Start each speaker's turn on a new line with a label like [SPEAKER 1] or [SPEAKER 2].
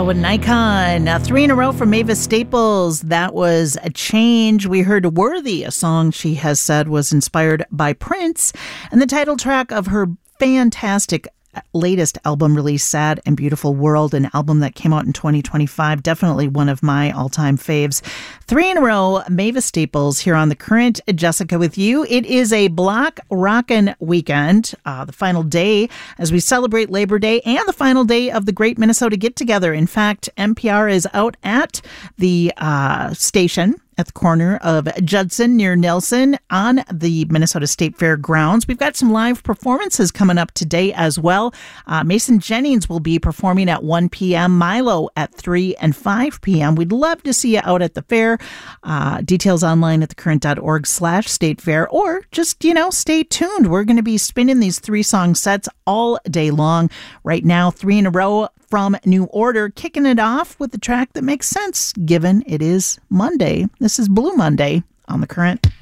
[SPEAKER 1] Wow, Nikon. Three in a row from Mavis Staples. That was a change. We heard Worthy, a song she has said was inspired by Prince, and the title track of her fantastic latest album release, Sad and Beautiful World, an album that came out in 2025. Definitely one of my all-time faves. Three in a row, Mavis Staples here on The Current. Jessica with you. It is a block rockin' weekend, the final day as we celebrate Labor Day and the final day of the Great Minnesota Get Together. In fact, NPR is out at the station at the corner of Judson near Nelson on the Minnesota State Fair grounds. We've got some live performances coming up today as well. Mason Jennings will be performing at 1 p.m., Milo at 3 and 5 p.m. We'd love to see you out at the fair. Details online at thecurrent.org/state fair, or just, stay tuned. We're going to be spinning these 3-song sets all day long. Right now, 3 in a row from New Order, kicking it off with the track that makes sense given it is Monday. This is Blue Monday on The Current.